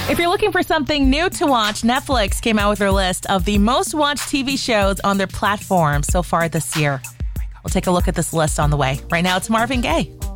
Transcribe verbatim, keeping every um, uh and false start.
If you're looking for something new to watch, Netflix came out with their list of the most watched T V shows on their platform so far this year. We'll take a look at this list on the way. Right now, it's Marvin Gaye.